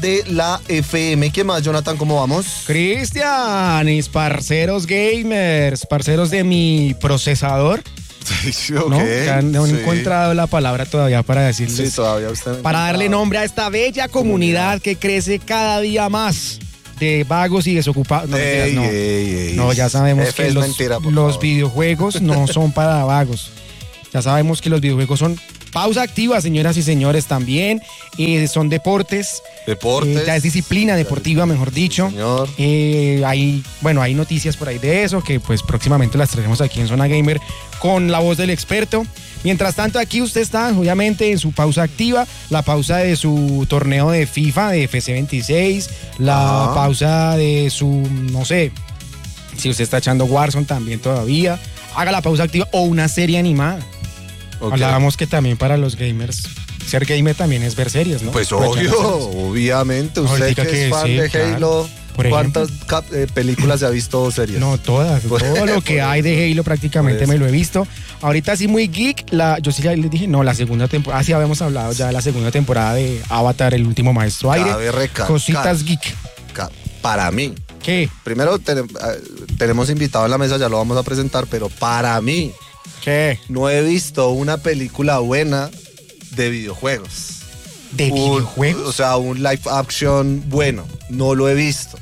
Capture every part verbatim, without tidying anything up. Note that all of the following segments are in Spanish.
de la F M. ¿Qué más, Jonathan? ¿Cómo vamos? Cristian, mis parceros gamers, parceros de mi procesador. Sí, okay, ¿no? Que no sí. he encontrado la palabra todavía para decirles. Sí, todavía usted. Para darle nombre a esta bella comunidad, comunidad que crece cada día más de vagos y desocupados. No, ey, no. Ey, ey, no, ya sabemos F que los, mentira, los videojuegos no son para vagos. Ya sabemos que los videojuegos son pausa activa, señoras y señores, también. Eh, son deportes. Deportes. Eh, ya es disciplina deportiva, mejor dicho. Señor. Eh, hay, bueno, hay noticias por ahí de eso que pues próximamente las traeremos aquí en Zona Gamer con la voz del experto. Mientras tanto, aquí usted está, obviamente, en su pausa activa, la pausa de su torneo de FIFA, de F C veintiséis, la ah. pausa de su, no sé, si usted está echando Warzone también todavía, haga la pausa activa o una serie animada. Okay. Hablábamos que también para los gamers, ser gamer también es ver series, ¿no? Pues obvio, obviamente. Usted que, que es fan sí, de Halo, claro. ¿cuántas cap, eh, películas se ha visto o series? No, todas. Todo lo que hay de Halo prácticamente me lo he visto. Ahorita sí muy geek, la, yo sí ya les dije, no, la segunda temporada, ah, sí habíamos hablado ya de la segunda temporada de Avatar, el último maestro aire. Cositas geek. Para mí. ¿Qué? Primero ten, tenemos invitado en la mesa, ya lo vamos a presentar, pero para mí... ¿Qué? No he visto una película buena de videojuegos. ¿De un, videojuegos? O sea, un live action bueno. No lo he visto.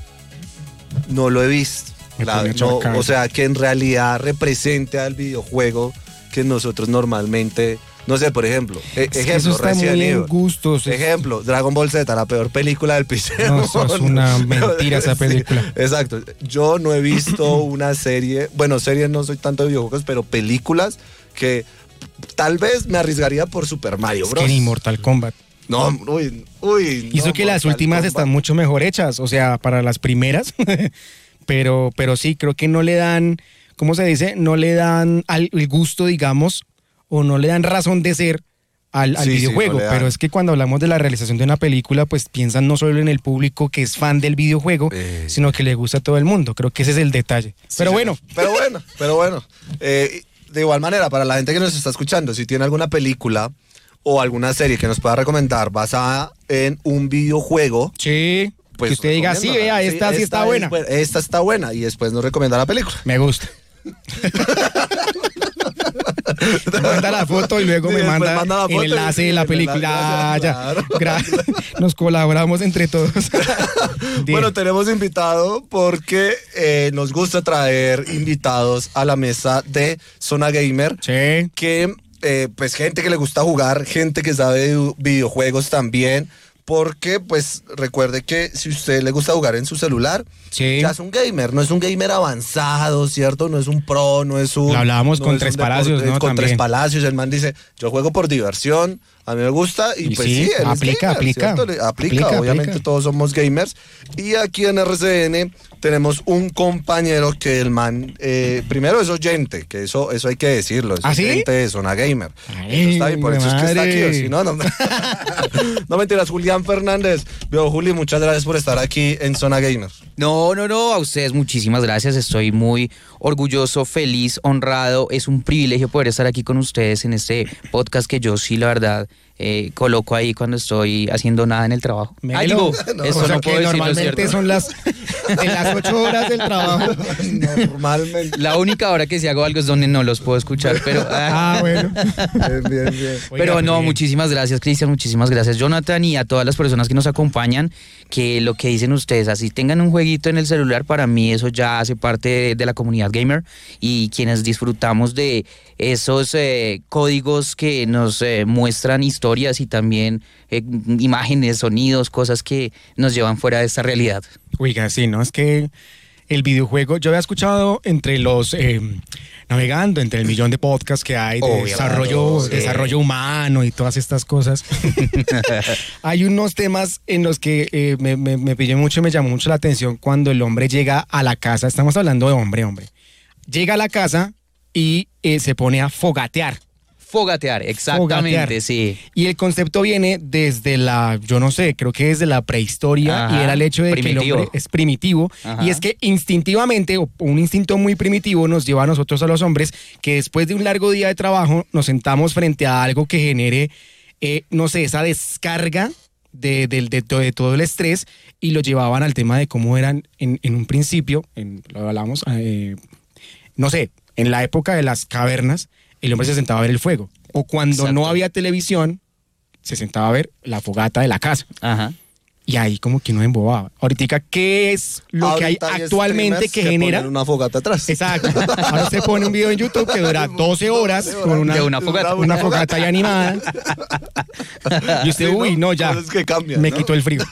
No lo he visto. La, no, o sea, que en realidad represente al videojuego que nosotros normalmente... No sé, por ejemplo, e- es ejemplo, eso está muy en gustos. Ejemplo, Dragon Ball Z, la peor película del piso. No, eso es una mentira esa película. Sí, exacto. Yo no he visto una serie, bueno, series no soy tanto de videojuegos, pero películas que tal vez me arriesgaría por Super Mario Bros. Es que ni Mortal Kombat. No, uy, uy. Hizo no, que las últimas Kombat. Están mucho mejor hechas, o sea, para las primeras, pero, pero sí, creo que no le dan, ¿cómo se dice? No le dan al, el gusto, digamos, o no le dan razón de ser al, al sí, videojuego, sí, no pero es que cuando hablamos de la realización de una película, pues piensan no solo en el público que es fan del videojuego, eh. sino que le gusta a todo el mundo. Creo que ese es el detalle. Sí, pero, bueno. pero bueno. Pero bueno, eh, de igual manera, para la gente que nos está escuchando, si tiene alguna película o alguna serie que nos pueda recomendar basada en un videojuego, sí, pues que usted diga, sí, vea, esta sí, sí está buena. Es, esta está buena y después nos recomienda la película. Me gusta. Me manda la foto y luego sí, me manda, manda el enlace de la película. El enlace, ya, claro. Nos colaboramos entre todos. Bueno, tenemos invitado porque eh, nos gusta traer invitados a la mesa de Zona Gamer. Sí. Que, eh, pues, gente que le gusta jugar, gente que sabe de videojuegos también. Porque, pues, recuerde que si a usted le gusta jugar en su celular, sí. ya es un gamer, no es un gamer avanzado, ¿cierto? No es un pro, no es un... Lo hablábamos no con Tres Palacios, ¿no? Con También. Tres Palacios, el man dice, yo juego por diversión, a mí me gusta, y, y pues sí, sí él aplica, es gamer, aplica, aplica, aplica. Obviamente aplica. Todos somos gamers. Y aquí en R C N tenemos un compañero que el man, eh, primero es oyente, que eso, eso hay que decirlo, es ¿Ah, oyente sí? de Zona Gamer. Ay, eso está bien, por eso madre. es que está aquí, o si no, no, no mentiras, Julián Fernández. Veo, Juli, muchas gracias por estar aquí en Zona Gamer. No, no, no, a ustedes muchísimas gracias, estoy muy orgulloso, feliz, honrado, es un privilegio poder estar aquí con ustedes en este podcast que yo sí, la verdad, eh, coloco ahí cuando estoy haciendo nada en el trabajo. Ah, digo, no, eso o sea no que normalmente son las, de las ocho horas del trabajo. Normalmente. La única hora que si hago algo es donde no los puedo escuchar, pero... Ah, ah bueno. Bien, bien, bien. Pero Oiga, no, bien. muchísimas gracias, Cristian, muchísimas gracias, Jonathan, y a todas las personas que nos acompañan, que lo que dicen ustedes, así tengan un jueguito en el celular, para mí eso ya hace parte de, de la comunidad gamer, y quienes disfrutamos de esos eh, códigos que nos eh, muestran historias y también eh, imágenes, sonidos, cosas que nos llevan fuera de esta realidad. Oiga, sí, ¿no? Es que el videojuego, yo había escuchado entre los, eh, navegando entre el millón de podcasts que hay de Obvio, desarrollo, sí. desarrollo humano y todas estas cosas, hay unos temas en los que eh, me, me, me pilló mucho y me llamó mucho la atención cuando el hombre llega a la casa, estamos hablando de hombre, hombre, llega a la casa y eh, se pone a fogatear. Fogatear, exactamente, Fogatear. sí. Y el concepto viene desde la, yo no sé, creo que desde la prehistoria. Ajá, y era el hecho de primitivo. Que el hombre es primitivo. Ajá. Y es que instintivamente, o un instinto muy primitivo nos lleva a nosotros, a los hombres, que después de un largo día de trabajo nos sentamos frente a algo que genere, eh, no sé, esa descarga de, de, de, de todo el estrés y lo llevaban al tema de cómo eran en, en un principio, en, lo hablamos, eh, no sé, en la época de las cavernas, el hombre se sentaba a ver el fuego. O cuando Exacto. no había televisión, se sentaba a ver la fogata de la casa. Ajá. Y ahí como que no embobaba. Ahorita, ¿qué es lo Ahorita que hay actualmente que, que genera? Una fogata atrás. Exacto. Ahora se pone un video en YouTube que dura doce horas con una, de una fogata. Una fogata ahí animada. Y usted, sí, uy, no, ya. Es que cambia, me ¿no? quitó el frío.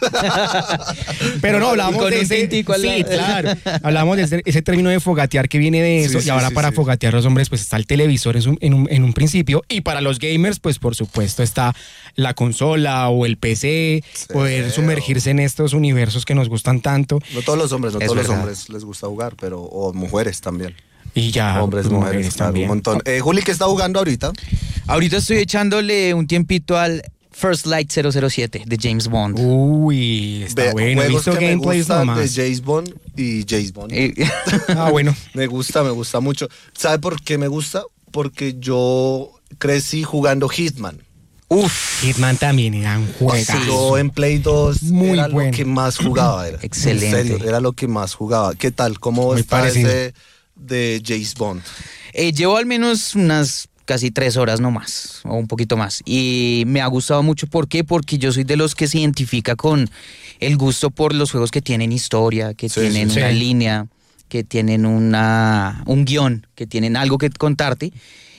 Pero no, hablábamos de ese... Sí, claro. Hablábamos de ese, ese término de fogatear que viene de eso. Sí, y ahora sí, para sí. fogatear los hombres, pues está el televisor en un, en, un, en un principio. Y para los gamers, pues por supuesto está la consola o el P C. Sí. Poder sumergir en estos universos que nos gustan tanto. No todos los hombres, no es todos verdad. los hombres les gusta jugar, pero o mujeres también. Y ya, hombres, mujeres, mujeres también. Un montón. Eh, Juli, ¿qué está jugando ahorita? Ahorita estoy echándole un tiempito al First Light cero cero siete de James Bond. Uy, está Ve, bueno. He visto gameplays nomás. De James Bond y James Bond. Eh. Ah, bueno. Me gusta, me gusta mucho. ¿Sabe por qué me gusta? Porque yo crecí jugando Hitman. Uf, Hitman también era un juego. Sí. Yo en Play dos Muy era bueno. lo que más jugaba. Era. Excelente. En serio, era lo que más jugaba. ¿Qué tal? ¿Cómo Muy está parecido. ese de James Bond? Eh, llevo al menos unas casi tres horas no más, o un poquito más. Y me ha gustado mucho. ¿Por qué? Porque yo soy de los que se identifica con el gusto por los juegos que tienen historia, que sí, tienen sí, una sí. línea, que tienen una, un guión, que tienen algo que contarte.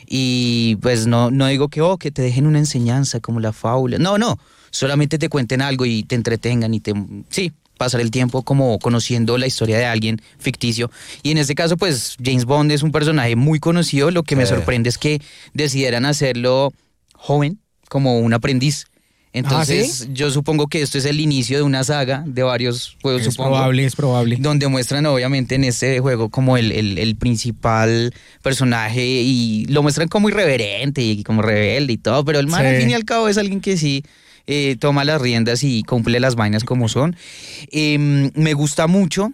Y pues no, no digo que, oh, que te dejen una enseñanza como la fábula. No, no. Solamente te cuenten algo y te entretengan y te... Sí, pasar el tiempo como conociendo la historia de alguien ficticio. Y en este caso, pues, James Bond es un personaje muy conocido. Lo que sí. me sorprende es que decidieran hacerlo joven, como un aprendiz. Entonces, ¿Ah, ¿sí? yo supongo que esto es el inicio de una saga de varios juegos, es supongo. Es probable, es probable. Donde muestran, obviamente, en este juego como el, el, el principal personaje y lo muestran como irreverente y como rebelde y todo, pero el man, sí. al fin y al cabo, es alguien que sí eh, toma las riendas y cumple las vainas como son. Eh, me gusta mucho,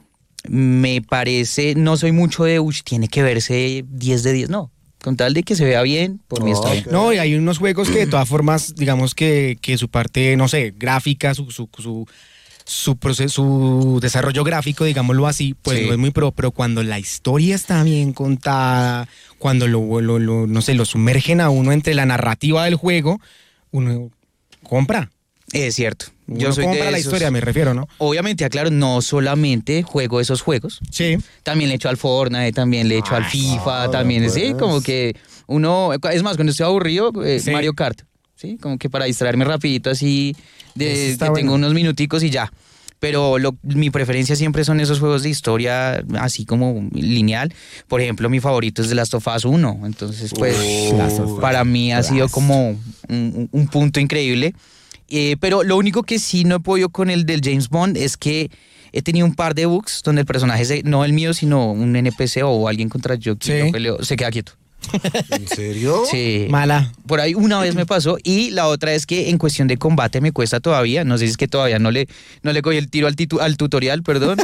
me parece, no soy mucho de, uy, tiene que verse diez de diez, no. Con tal de que se vea bien, por oh, mí está bien. No, y hay unos juegos que de todas formas, digamos que, que su parte, no sé, gráfica, su su, su, su, proceso, su desarrollo gráfico, digámoslo así, pues sí. no es muy pro, pero cuando la historia está bien contada, cuando lo, lo, lo, no sé, lo sumergen a uno entre la narrativa del juego, uno compra. Es cierto. Uno Yo soy compra de la esos... historia, me refiero, ¿no? Obviamente, aclaro, no solamente juego esos juegos. Sí. También le echo al Fortnite, también le echo Ay, al FIFA, no, también, pues. sí, como que uno... Es más, cuando estoy aburrido, eh, sí. Mario Kart, ¿sí? Como que para distraerme rapidito así, de, de tengo bueno. unos minuticos y ya. Pero lo, mi preferencia siempre son esos juegos de historia, así como lineal. Por ejemplo, mi favorito es The Last of Us uno. Entonces, pues, Uy, para mí ha sido como un, un punto increíble. Eh, pero lo único que sí no he podido con el del James Bond es que he tenido un par de bugs donde el personaje, se, no el mío, sino un N P C o alguien contra yo que sí. no peleo, se queda quieto. ¿En serio? Sí. Mala. Por ahí una vez me pasó y la otra es que en cuestión de combate me cuesta todavía, no sé si es que todavía no le, no le cogí el tiro al, titu, al tutorial, perdón,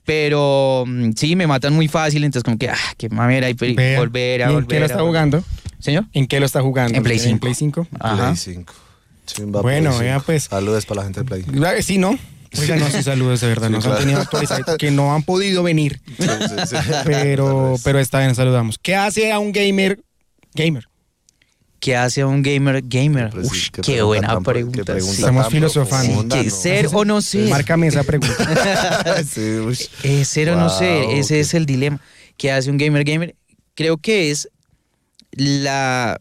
pero sí, me matan muy fácil, entonces como que, ah, qué mamera, y Vea. volver a ¿Y volver. ¿En qué lo está jugando? ¿Señor? ¿En qué lo está jugando? En Play cinco. ¿En Play cinco? Ajá. Play cinco. Chimba, bueno, Play ya pues. Saludos para la gente de Play. Sí, ¿no? Oiga, no, sí, saludos de verdad, sí, nos claro. han tenido actualizados que no han podido venir. Sí, sí, sí. Pero, pero está bien, saludamos. ¿Qué hace a un gamer gamer? ¿Qué hace a un gamer gamer? Pues sí, Ush, qué, qué buena tan, pregunta. Qué pregunta sí. Estamos filosofando. Sí, ¿no? ¿Ser o no ser? Márcame esa pregunta. sí, eh, ¿Ser wow, o no ser? Ese okay. es el dilema. ¿Qué hace un gamer gamer? Creo que es la...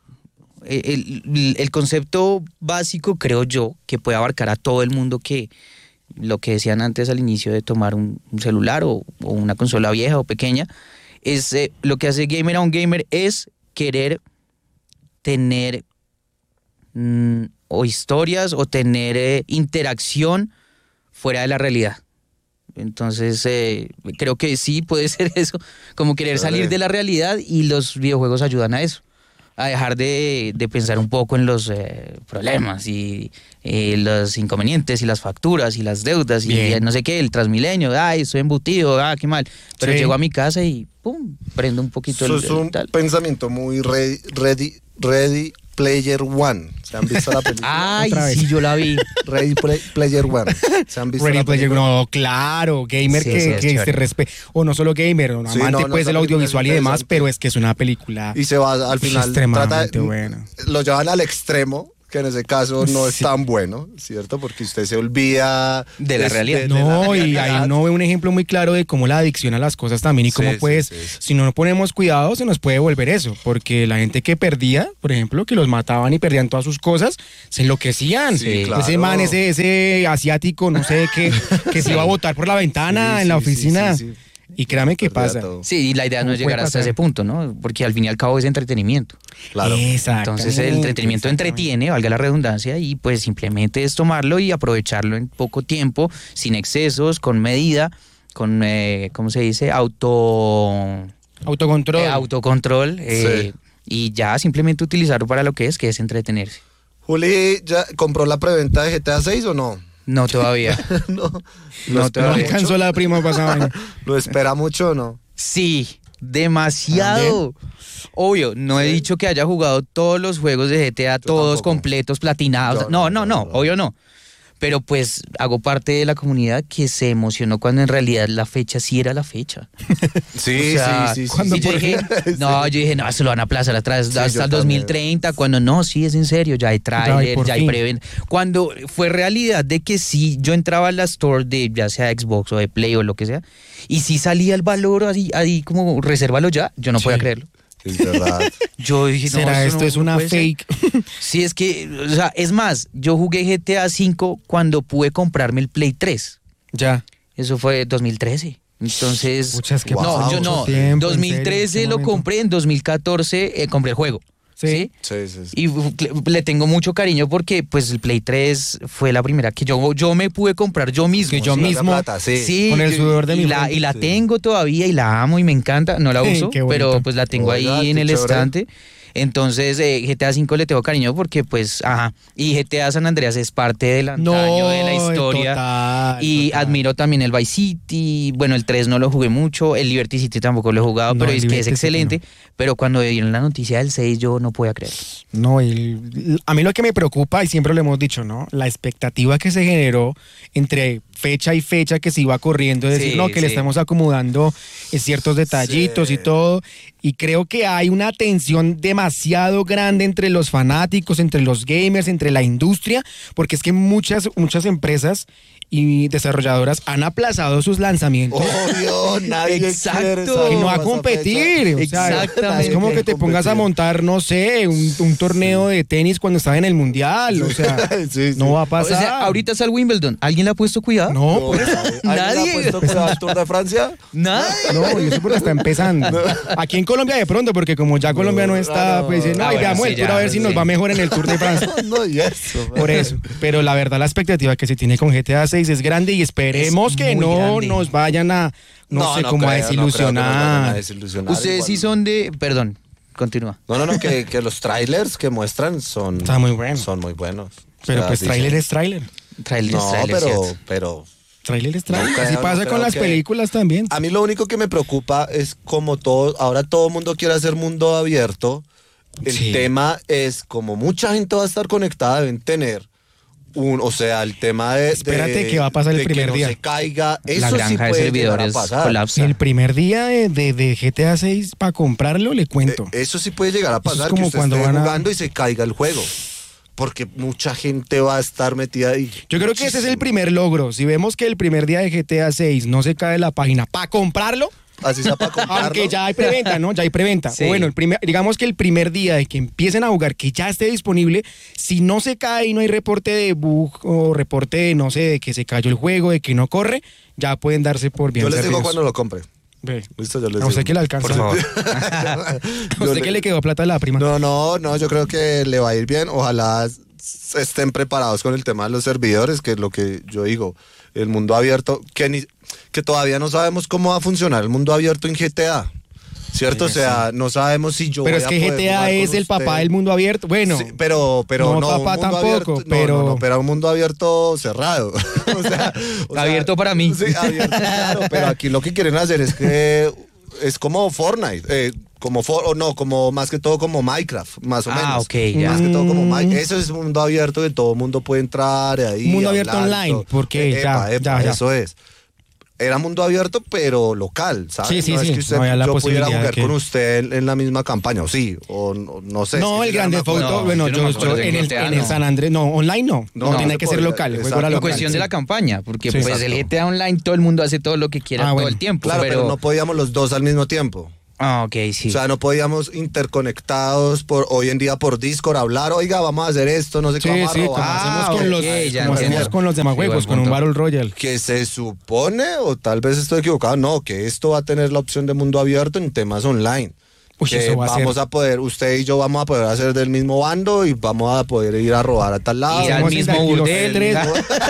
El, el, el concepto básico, creo yo, que puede abarcar a todo el mundo, que lo que decían antes al inicio de tomar un, un celular o, o una consola vieja o pequeña, es eh, lo que hace gamer a un gamer es querer tener mmm, o historias o tener eh, interacción fuera de la realidad. Entonces eh, creo que sí puede ser eso, como querer salir de la realidad, y los videojuegos ayudan a eso, a dejar de, de pensar un poco en los eh, problemas y eh, los inconvenientes y las facturas y las deudas y, y no sé qué, el Transmilenio, ay, estoy embutido, ah, qué mal. Pero sí. llego a mi casa y pum, prendo un poquito Eso el, es un el tal. pensamiento muy ready, ready, ready Player One. ¿Se han visto la película? Ay, sí, yo la vi. Ready Play, Player One. ¿Se han visto Ready la Player película? No, claro, gamer Sí, que, sí, es que se chévere. respeta. O no solo gamer, un Sí, amante no, no, pues esa del audiovisual y película es demás, interesante. pero es que es una película Y se va al final. extremadamente trata de- buena. Lo llevan al extremo, que en ese caso no es Sí. tan bueno, ¿cierto? Porque usted se olvida De la realidad. de No, la y realidad. ahí uno ve un ejemplo muy claro de cómo la adicción a las cosas también y cómo Sí, pues, sí, sí, sí. si no nos ponemos cuidado, se nos puede volver eso, porque la gente que perdía, por ejemplo, que los mataban y perdían todas sus cosas, se enloquecían. Sí, claro. Ese man, ese, ese asiático, no sé, que, que se iba a botar por la ventana Sí, en la sí, sí, oficina. sí, sí. Y créame que Perdía pasa. todo. Sí, y la idea no es ¿Cómo puede llegar hasta pasar? ese punto, ¿no? Porque al fin y al cabo es entretenimiento. Claro. Exactamente, Entonces el entretenimiento exactamente. entretiene, valga la redundancia, y pues simplemente es tomarlo y aprovecharlo en poco tiempo, sin excesos, con medida, con, eh, ¿cómo se dice? Auto... Autocontrol. eh, autocontrol. eh, Y ya simplemente utilizarlo para lo que es, que es entretenerse. Juli, ¿ya compró la preventa de G T A seis o no? No todavía. no. No, ¿Lo espera No todavía. mucho? alcanzó la prima pasada. ¿Lo espera mucho o no? Sí, demasiado. Obvio, no he dicho que haya jugado todos los juegos de G T A, todos tampoco. completos, platinados. Yo No, no, no, no, yo no. obvio no. Pero pues hago parte de la comunidad que se emocionó cuando en realidad la fecha sí era la fecha. Sí, O sea, sí, sí. sí, ¿cuándo Y sí. yo dije, no, yo dije, no, se lo van a aplazar atrás Sí, hasta yo el dos mil treinta, cuando no, sí, es en serio, ya hay tráiler, por ya hay fin. preventa. Cuando fue realidad de que sí, yo entraba a la store de ya sea Xbox o de Play o lo que sea, y sí salía el valor así, ahí como, resérvalo ya, yo no podía creerlo. Es verdad. Yo dije, no, ¿Será eso esto no- es no una puede ser. fake? Sí, es que, o sea, es más, yo jugué G T A cinco cuando pude comprarme el Play tres. Ya. Eso fue dos mil trece. Entonces, Pucha, es que no, pasó yo mucho no. tiempo, en dos mil trece serio, ¿en qué lo momento? compré, en dos mil catorce eh, compré el juego. Sí. Sí, sí, sí. Y uf, le, le tengo mucho cariño porque pues el Play tres fue la primera que yo, yo me pude comprar yo mismo. Que yo ¿sí? mismo- Plata, sí. Sí, Con el sudor de y mi la, frente. y la Sí. tengo todavía y la amo y me encanta. No la uso, Qué bonito. pero pues la tengo Oiga, ahí en qué el chévere. estante. Entonces, eh, G T A cinco le tengo cariño porque, pues, ajá. Y G T A San Andreas es parte del antaño de la historia. total, y total. admiro también el Vice City. Bueno, el tres no lo jugué mucho. El Liberty City tampoco lo he jugado, No, pero el es que es Liberty City excelente. Pero cuando dieron la noticia del seis, yo no podía creer. No, el- a mí lo que me preocupa, y siempre lo hemos dicho, ¿no? La expectativa que se generó entre fecha y fecha que se iba corriendo, es decir, Sí, no, que le sí. estamos acomodando eh, ciertos detallitos Sí. y todo. Y creo que hay una tensión demasiado grande entre los fanáticos, entre los gamers, entre la industria, porque es que muchas, muchas empresas y desarrolladoras han aplazado sus lanzamientos. Obvio, nadie Exacto. quiere esa Y no a esa competir. O sea, Exactamente. es como que te pongas a montar, no sé, un, un torneo de tenis cuando estaba en el mundial. O sea, Sí, sí. no va a O pasar. sea, ahorita es el Wimbledon. ¿Alguien le ha puesto cuidado? No, No, pues, ¿alguien Nadie. le ha puesto cuidado al Tour de Francia? Nadie. no, y eso porque está empezando. Aquí en Colombia de pronto, porque como ya Colombia no está, no. pues dicen, no, Ah, y bueno, veamos sí, el tour ya, a ver si nos sí. va mejor en el Tour de Francia. No, y eso. Por eso. Pero la verdad, la expectativa que se tiene con G T A seis es grande y esperemos Es que muy no grande. nos vayan a, no, sé, como a creo, no creo que nos vayan a desilusionar. desilusionar Ustedes igual. sí son de... Perdón, continúa. No, no, no, que, que los trailers que muestran son, Está muy bueno. son muy buenos. Pero O sea, pues dicen- tráiler es tráiler. Trailers, No, trailers, pero, ¿cierto? pero Tráiler es tráiler. No creo, Así no pasa creo con las que- películas también. a mí lo único que me preocupa es como todo, ahora todo el mundo quiere hacer mundo abierto. El Sí. tema es como mucha gente va a estar conectada, deben tener un, o sea, el tema de... Espérate de- que va a pasar el de primer que día. no se caiga, eso La sí granja de puede llegar a servidores pasar. colapsa. El primer día de, de- de G T A seis para comprarlo, le cuento. Eh, Eso sí puede llegar a es pasar, como que usted cuando esté van a- jugando y se caiga el juego. Porque mucha gente va a estar metida ahí. Yo creo que ese es el Muchísimo. primer logro. Si vemos que el primer día de G T A seis no se cae la página para comprarlo, Así sea para comprarlo. aunque ya hay preventa, ¿no? Ya hay preventa. Sí. O bueno, el primer, digamos que el primer día de que empiecen a jugar, que ya esté disponible, si no se cae y no hay reporte de bug o reporte de, no sé, de que se cayó el juego, de que no corre, ya pueden darse por bien Yo les digo servidos. cuando lo compre. Ve. Listo, yo les A usted digo. que le alcanza. Por favor. A Yo usted le- que le quedó plata a la prima. No, no, no, yo creo que le va a ir bien. Ojalá s- estén preparados con el tema de los servidores, que es lo que yo digo. El mundo abierto, que, ni, que todavía no sabemos cómo va a funcionar el mundo abierto en G T A. ¿Cierto? O sea, no sabemos si yo Pero voy es a que poder G T A jugar con es el papá usted. del mundo abierto. Bueno, Sí, pero, pero no, no, papá un mundo tampoco, abierto, no, pero- no, no, pero un mundo abierto cerrado. o sea, o sea, Abierto para mí. Sí, abierto, claro, pero aquí lo que quieren hacer es que es como Fortnite. Eh, como for, o no, como más que todo como Minecraft, más o Ah, menos. ok, ya. Más que todo como Minecraft. Eso es un mundo abierto que todo el mundo puede entrar ahí. Mundo abierto hablar, online, todo. porque Eh, ya, epa, epa, ya, ya. eso es. Era mundo abierto, pero local, ¿sabes? Sí, sí, no sí, es que usted, no había la yo pudiera posibilidad jugar de que- con usted en, en la misma campaña, o sí, o no, no sé. No, es el que yo Grande me acuerdo. Auto, No, bueno, yo no yo, me yo acuerdo de en, el, G T A, en el no. San Andrés, no, online no, No, no, tenía se que ser podía, local, el juego exacto. era En local. cuestión de sí. la campaña, porque Sí, pues exacto. el G T A Online todo el mundo hace todo lo que quiera Ah, todo bueno. el tiempo. Claro, pero, pero, no podíamos los dos al mismo tiempo. Ah, ok, sí. O sea, no podíamos interconectados por hoy en día por Discord hablar, oiga, vamos a hacer esto, no sé Sí, cómo vamos a sí, como robar. hacemos Ah, con los, ok, ya como entiendo. hacemos con los demás Sí, juegos, buen con un punto. Battle Royale. Que se supone, o tal vez estoy equivocado, no, que esto va a tener la opción de mundo abierto en temas online. Uy, que eso va a vamos ser- a poder, usted y yo vamos a poder hacer del mismo bando y vamos a poder ir a robar a tal lado. Ir al Hacemos mismo aquí los burdel. tres,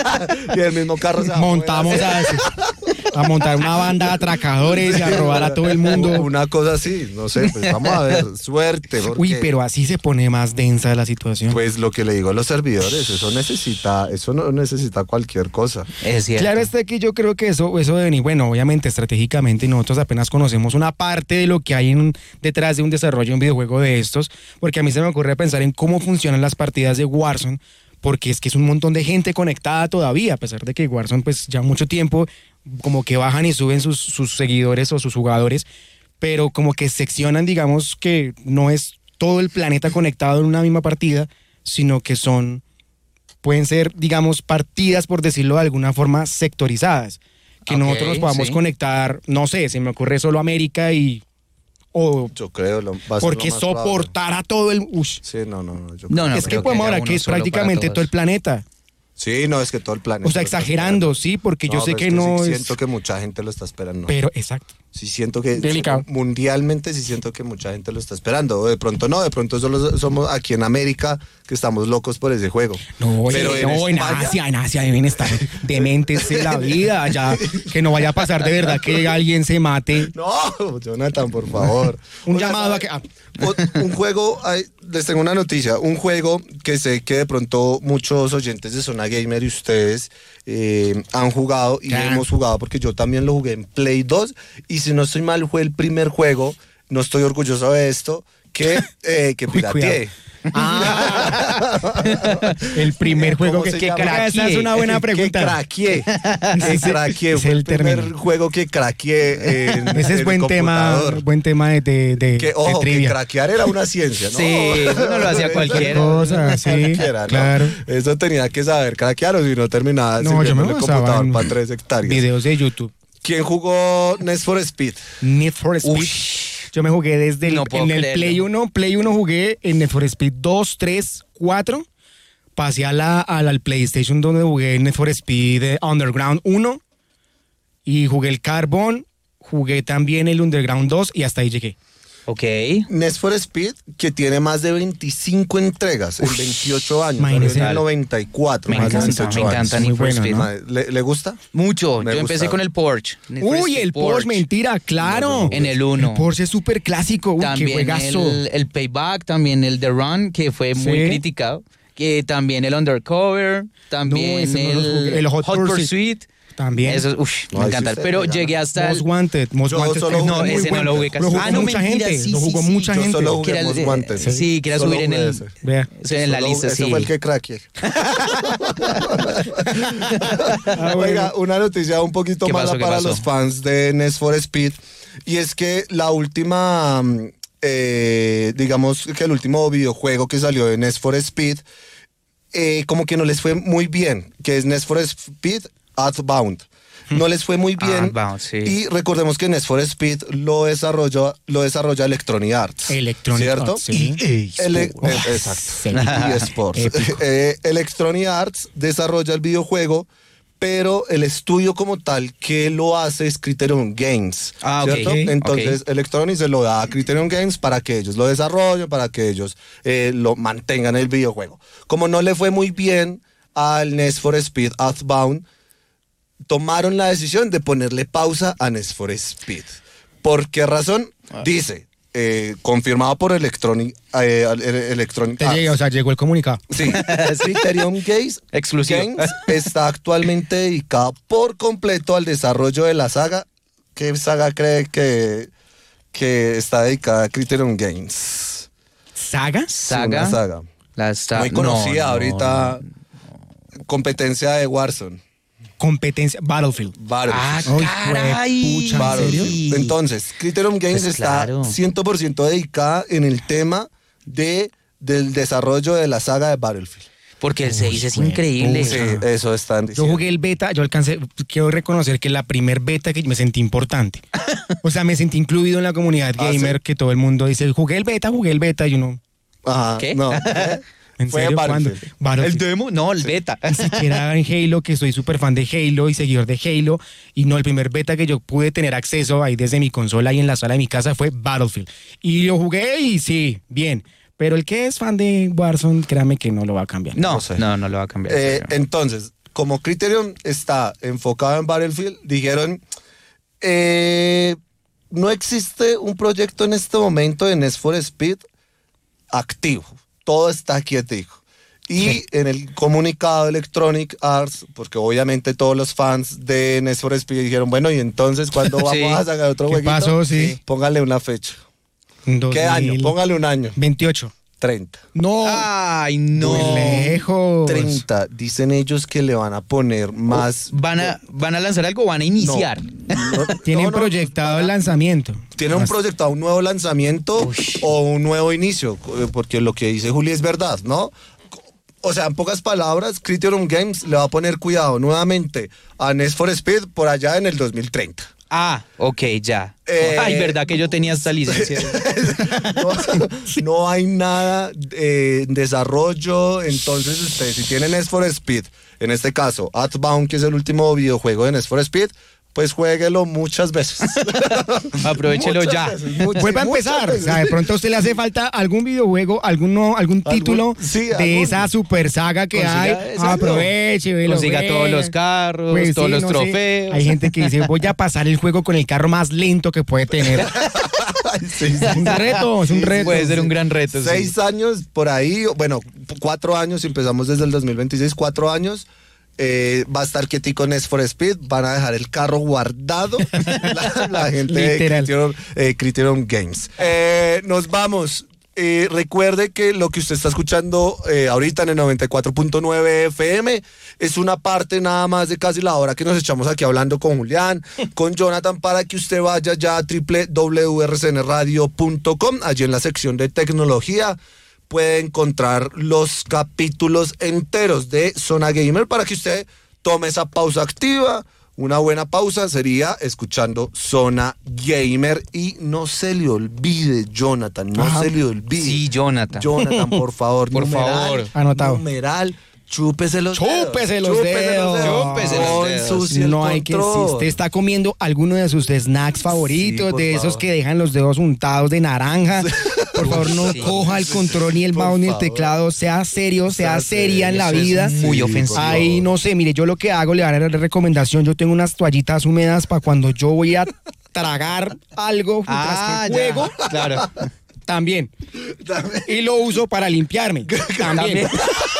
Y el mismo carro se va a montamos mover a, a montar una banda de atracadores y a robar a todo el mundo. Una cosa así, no sé, pues vamos a ver, suerte. Porque, Uy, pero así se pone más densa la situación. Pues lo que le digo a los servidores, eso necesita, eso no necesita cualquier cosa. Es cierto. Claro está que yo creo que eso, eso debe venir, bueno, obviamente estratégicamente nosotros apenas conocemos una parte de lo que hay en, detrás de un desarrollo de un videojuego de estos, porque a mí se me ocurre pensar en cómo funcionan las partidas de Warzone, porque es que es un montón de gente conectada todavía, a pesar de que Warzone pues ya mucho tiempo como que bajan y suben sus, sus seguidores o sus jugadores, pero como que seccionan, digamos que no es todo el planeta conectado en una misma partida, sino que son, pueden ser, digamos, partidas, por decirlo de alguna forma, sectorizadas. Que Ok, nosotros nos podamos sí. conectar, no sé, se me ocurre solo América y... O Yo creo, lo, va a ser lo porque más probable. soportar a todo el... Ush. Sí, no, no, no. Yo No, no, es que creo podemos haya hablar que uno es solo para prácticamente todos. todo el planeta. Sí, no, es que todo el planeta. O sea, lo está exagerando, esperando. sí, porque yo No, sé pero que es no sí es... siento que mucha gente lo está esperando. Pero, exacto. Sí siento que Delicado. mundialmente sí siento que mucha gente lo está esperando. O de pronto no, de pronto solo somos aquí en América que estamos locos por ese juego. No, Pero eh, en no, en España- Asia, en Asia deben estar dementes de la vida, ya que no vaya a pasar de verdad que alguien se mate. No, Jonathan, por favor. Un Oiga, llamado a ¿sabe? que... ah, O- Un juego, ay, les tengo una noticia, un juego que sé que de pronto muchos oyentes de Zona Gamer y ustedes eh, han jugado y Claro. hemos jugado porque yo también lo jugué en Play dos y si no estoy mal fue el primer juego, no estoy orgulloso de esto, que, eh, que Uy, pirateé. Ah, el primer juego ¿Cómo que, se que llama? craqueé. Esa es una buena pregunta. Que craqueé. Que Ese- craqueé. ese Fue es el el primer término. juego que craqueé en, Ese es en buen tema, computador. buen tema de, de, de- Que, de ojo, que trivia. craquear era una ciencia, ¿no? Sí, eso no lo hacía Qué cualquiera. cosa, sí, Cualquiera, ¿no? claro. Eso tenía que saber craquear o si no terminaba No, yo me sirviéndole basaba computador en para tres hectáreas. videos de YouTube. ¿Quién jugó Need for Speed? Need for Speed. Ush. Yo me jugué desde el, No puedo en el creerlo. Play uno. Play uno jugué en Need for Speed dos, tres, cuatro. Pasé a la, a la- al PlayStation donde jugué Need for Speed eh, Underground uno. Y jugué el Carbon. Jugué también el Underground dos y hasta ahí llegué. Ok. Need for Speed, que tiene más de veinticinco entregas en veintiocho años. imagínese. Salió en el noventa y cuatro, Me más de encanta, veintiocho me años. encanta Muy Need for bueno, Speed. ¿no? Madre, ¿Le, le gusta? Mucho. Me Yo gusta. empecé con el Porsche. Need for Uy, Speed el Porsche, mentira, claro. En el uno. El Porsche es súper clásico. Uy, qué También juegazo. el, el Payback, también el The Run, que fue muy Sí. criticado. Que también el Undercover, también ese no lo el, jugué. El Hot Pursuit. Pursuit. También. Eso, uf, No, me ahí sí encanta. usted Pero le gana. llegué hasta Most el... Wanted. Most Yo Wanted solo es jugué muy ese no bueno. lo jugué casi. Lo jugó Ah, no, mucha mentira, gente. sí, lo sí, jugó sí. mucha Yo gente. solo jugué Que era el Most de- Wanted. sí, que era Solo subir en jugué el... ese. Vea. Ese en la Solo- lista, ese sí. fue el que craqueé. Ah, bueno. Oiga, una noticia un poquito ¿Qué mala pasó, qué para pasó? los fans de Need for Speed. Y es que la última, mm, eh, digamos que el último videojuego que salió de Need for Speed, eh, como que no les fue muy bien, que es Need for Speed Earthbound. No les fue muy bien. Earthbound, sí. Y recordemos que Need for Speed lo desarrolla, lo desarrolla Electronic Arts. Electronic ¿cierto? Arts, sí. Ele- Oh, eh, exacto. sí. E A Sports. Épico. Eh, Electronic Arts desarrolla el videojuego, pero el estudio como tal que lo hace es Criterion Games. Ah, ok. ¿cierto? Ok. Entonces Electronic se lo da a Criterion Games para que ellos lo desarrollen, para que ellos eh, lo mantengan el videojuego. Como no le fue muy bien al Need for Speed Earthbound, tomaron la decisión de ponerle pausa a Need for Speed. ¿Por qué razón? Dice, eh, confirmado por Electronic, eh, Electronic Te Arts. llega, o sea, llegó el comunicado. Sí, Criterion Games, Exclusivo. Games está actualmente dedicada por completo al desarrollo de la saga. ¿Qué saga cree que, que está dedicada a Criterion Games. ¿Saga? ¿Saga? Una saga. La sa- Muy conocida no, ahorita. Competencia de Warzone. Competencia, Battlefield. Battlefield. Ah, Ay, caray. juepucha, ¿en Battlefield. serio? Entonces, Criterion Games Pues está claro. cien por ciento dedicada en el tema de, del desarrollo de la saga de Battlefield. Porque el seis es Uy, increíble. pucha. Sí, eso están Yo diciendo. jugué el beta, yo alcancé, quiero reconocer que la primer beta que me sentí importante. O sea, me sentí incluido en la comunidad Ah, gamer, ¿sí? que todo el mundo dice, jugué el beta, jugué el beta, y uno, Ajá, ¿Qué? no. ¿en Fue serio? ¿Cuándo? Battlefield. Battlefield. demo? No, el beta. Ni siquiera en Halo, que soy súper fan de Halo y seguidor de Halo, y no, el primer beta que yo pude tener acceso ahí desde mi consola y en la sala de mi casa fue Battlefield. Y lo jugué y sí, bien. Pero el que es fan de Warzone, créame que no lo va a cambiar. No, No sé. no, no lo va a cambiar. Eh, entonces, como Criterion está enfocado en Battlefield, dijeron, eh, no existe un proyecto en este momento de Need for Speed activo. Todo está quietico. Y Sí. en el comunicado de Electronic Arts, porque obviamente todos los fans de Need for Speed dijeron, bueno, y entonces, ¿cuándo vamos Sí. a sacar otro ¿Qué jueguito? pasó? Sí. Póngale una fecha. ¿Qué año? Póngale un año. veintiocho. treinta. No. Ay, no. Muy lejos. treinta. Dicen ellos que le van a poner más... ¿Van a, ¿Van a lanzar algo o van a iniciar? No, Tienen no, no, proyectado el lanzamiento. Tienen un proyectado un nuevo lanzamiento Uy. o un nuevo inicio, eh, porque lo que dice Juli es verdad, ¿no? O sea, en pocas palabras, Criterion Games le va a poner cuidado nuevamente a Need for Speed por allá en el dos mil treinta. Ah, ok, ya. Eh, Ay, verdad que yo tenía esta licencia. No, no hay nada eh, en desarrollo, entonces ustedes si tienen Need for Speed, en este caso Earthbound, que es el último videojuego de Need for Speed, pues juéguelo muchas veces. Aprovechelo Muchas ya. veces, muchas- Vuelva a muchas empezar. O veces. sea, de pronto a usted le hace falta algún videojuego, alguno, algún Algún- título sí, de algún- esa super saga que Consiga hay. ese, Aproveche, velo, Consiga juega. todos los carros, Pues todos sí, los no sé. trofeos. Hay gente que dice, voy a pasar el juego con el carro más lento que puede tener. Ay, sí, sí. Es un reto, es un reto. Puede ser un gran reto. sí. Seis años por ahí, bueno, cuatro años, empezamos desde el dos mil veintiséis, cuatro años. Eh, va a estar quietico Need for Speed, van a dejar el carro guardado la, la gente Literal. de Criterion, eh, Criterion Games. Eh, nos vamos. Eh, recuerde que lo que usted está escuchando eh, ahorita en el noventa y cuatro punto nueve F M es una parte nada más de casi la hora que nos echamos aquí hablando con Julián, con Jonathan, para que usted vaya ya a doble u doble u doble u punto r c n radio punto com, allí en la sección de tecnología puede encontrar los capítulos enteros de Zona Gamer para que usted tome esa pausa activa. Una buena pausa sería escuchando Zona Gamer y no se le olvide, Jonathan, no Ajá. se le olvide. Sí, Jonathan. Jonathan, por favor, Por numeral, favor. Anotado. Numeral, chúpese los Chúpese dedos. los dedos. Chúpese los No dedos. ensucie el No hay que, si control. usted está comiendo alguno de sus snacks favoritos, Sí, por de esos favor. que dejan los dedos untados de naranja, por favor no Sí. coja el control ni el Por mouse ni el favor. teclado, sea serio, sea, Sea seria en serio, la eso es vida. muy Sí, ofensivo. por Ahí favor. no sé, mire, yo lo que hago, le daré la recomendación, yo tengo unas toallitas húmedas para cuando yo voy a tragar algo mientras Ah, que ya. juego, Claro. también. Y lo uso para limpiarme, también.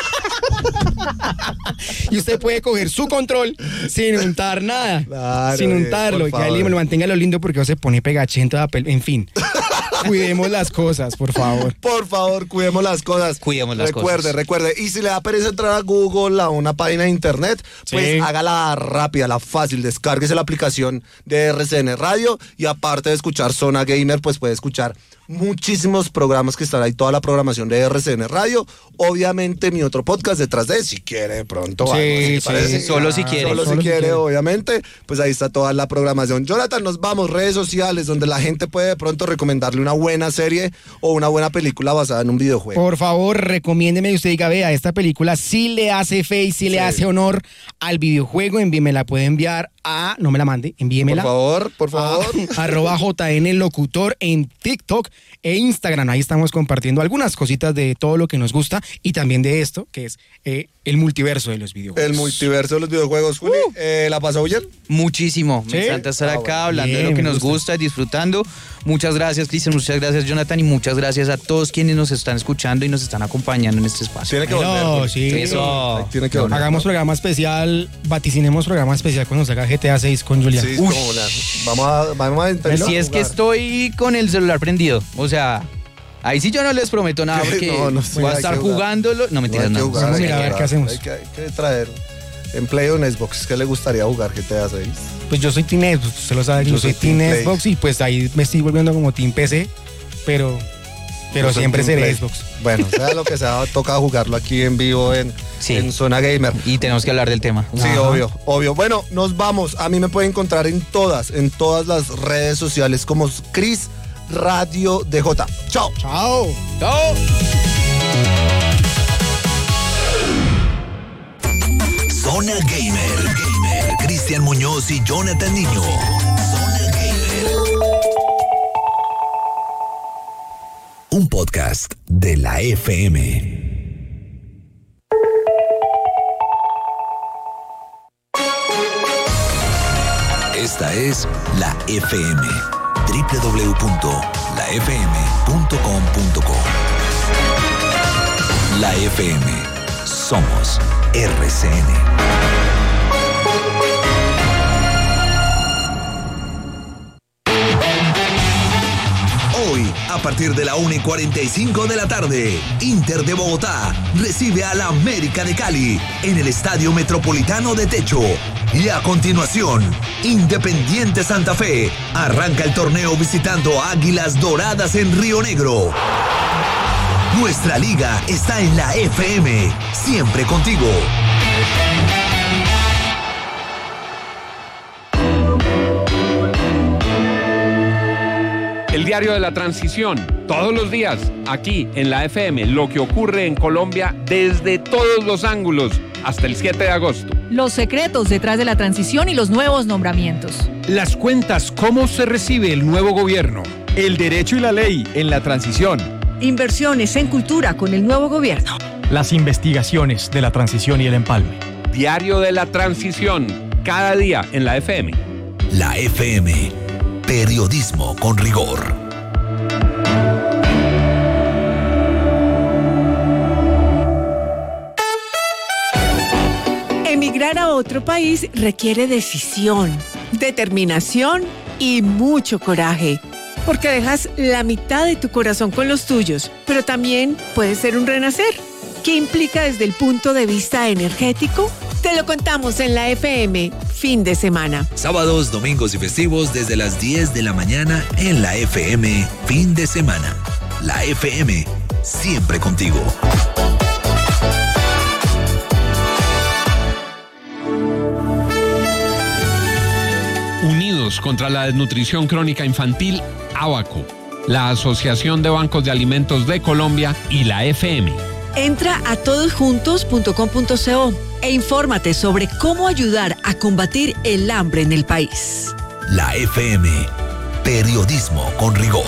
Y usted puede coger su control sin untar nada. Claro, sin bien, untarlo. por Y que ahí favor. lo manténgalo lindo porque no se pone pegachento. la pel- En fin. Cuidemos las cosas, por favor. Por favor, cuidemos las cosas. Cuidemos las recuerde, cosas. Recuerde, Y si le da pereza entrar a Google, a una página de internet, pues Sí. hágala rápida, la fácil. Descárguese la aplicación de R C N Radio y aparte de escuchar Zona Gamer, pues puede escuchar muchísimos programas que están ahí, toda la programación de R C N Radio. Obviamente mi otro podcast detrás de, si quiere de pronto. Sí, algo, ¿le sí, parece? solo si quiere. Solo, Solo si si quiere, quiere. obviamente. Pues ahí está toda la programación. Jonathan, nos vamos, redes sociales, donde la gente puede de pronto recomendarle una buena serie o una buena película basada en un videojuego. Por favor, recomiéndeme y usted diga, vea, esta película sí le hace fe y sí le Sí. hace honor al videojuego. Envíe- me la puede enviar a, no me la mande, envíemela. Por favor, por favor. a arroba J N Locutor en TikTok e Instagram. Ahí estamos compartiendo algunas cositas de todo lo que nos gusta y también de esto, que es eh, el multiverso de los videojuegos. El multiverso de los videojuegos. Juli, uh. eh, ¿la pasó bien? Muchísimo. ¿Sí? Me encanta estar ah, acá bueno. hablando bien, de lo que nos gusta, disfrutando. Muchas gracias, Cristian. Muchas gracias, Jonathan. Y muchas gracias a todos quienes nos están escuchando y nos están acompañando en este espacio. Tiene que volver. No, sí. Eso. Tiene que volver. Hagamos programa especial, vaticinemos programa especial cuando se haga G T A seis con Julián. Sí, vamos a, vamos a intentar. Si es que estoy con el celular prendido. O sea... Ahí sí yo no les prometo nada porque no, no voy a estar jugándolo. No, mentiras, no. Vamos a mirar a ver qué hacemos. Hay que, hay que traer en Play o en Xbox. ¿Qué le gustaría jugar G T A seis? Pues yo soy Team Xbox, usted lo sabe. Yo, yo soy Team, team Xbox y pues ahí me estoy volviendo como Team P C. Pero, pero siempre seré Play. Xbox. Bueno, sea lo que sea, toca jugarlo aquí en vivo en, sí. en Zona Gamer. Y tenemos que hablar del tema. Sí, Ajá. obvio, obvio. Bueno, nos vamos. A mí me pueden encontrar en todas, en todas las redes sociales como Chris Radio D J. Chao. Chao. Chao. Zona Gamer. Gamer. Cristian Muñoz y Jonathan Niño. Zona Gamer. Un podcast de la F M. Esta es la F M. doble u doble u doble u punto la f m punto com punto co. La F M. Somos R C N. Hoy, a partir de la una y cuarenta y cinco de la tarde, Inter de Bogotá recibe a la América de Cali en el Estadio Metropolitano de Techo. Y a continuación, Independiente Santa Fe arranca el torneo visitando a Águilas Doradas en Río Negro. Nuestra liga está en la F M, siempre contigo. El diario de la transición, todos los días, aquí en la F M, lo que ocurre en Colombia desde todos los ángulos, hasta el siete de agosto. Los secretos detrás de la transición y los nuevos nombramientos. Las cuentas, cómo se recibe el nuevo gobierno. El derecho y la ley en la transición. Inversiones en cultura con el nuevo gobierno. Las investigaciones de la transición y el empalme. Diario de la transición, cada día en la F M. La F M. Periodismo con rigor. Emigrar a otro país requiere decisión, determinación y mucho coraje, porque dejas la mitad de tu corazón con los tuyos, pero también puede ser un renacer. ¿Qué implica desde el punto de vista energético? Te lo contamos en la F M, fin de semana. Sábados, domingos y festivos desde las diez de la mañana en la F M, fin de semana. La F M, siempre contigo. Unidos contra la desnutrición crónica infantil, ABACO, la Asociación de Bancos de Alimentos de Colombia y la F M. Entra a todosjuntos punto com punto co e infórmate sobre cómo ayudar a combatir el hambre en el país. La F M, periodismo con rigor.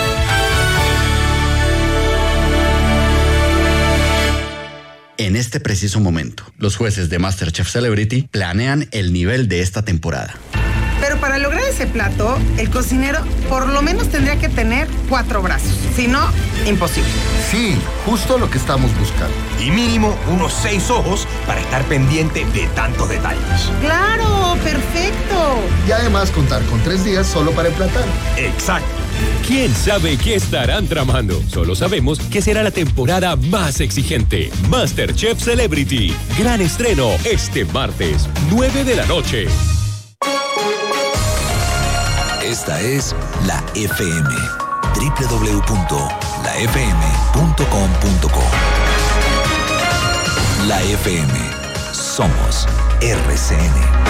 En este preciso momento, los jueces de MasterChef Celebrity planean el nivel de esta temporada. Pero para lograr ese plato, el cocinero por lo menos tendría que tener cuatro brazos. Si no, imposible. Sí, justo lo que estamos buscando. Y mínimo unos seis ojos para estar pendiente de tantos detalles. ¡Claro! ¡Perfecto! Y además contar con tres días solo para emplatar. Exacto. ¿Quién sabe qué estarán tramando? Solo sabemos que será la temporada más exigente. MasterChef Celebrity. Gran estreno este martes, nueve de la noche. Esta es la F M. doble u doble u doble u punto la f m punto com punto co. La F M. Somos R C N.